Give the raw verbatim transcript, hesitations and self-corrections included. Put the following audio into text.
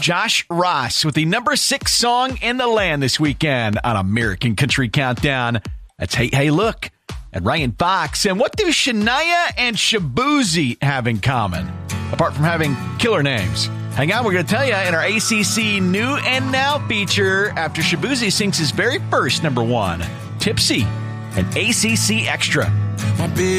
Josh Ross with the number six song in the land this weekend on American Country Countdown. That's Hey, Hey, Look, and Ryan Fox. And what do Shania and Shaboozey have in common, apart from having killer names? Hang on, we're going to tell you in our A C C New and Now feature after Shaboozey sings his very first number one, Tipsy, and A C C Extra.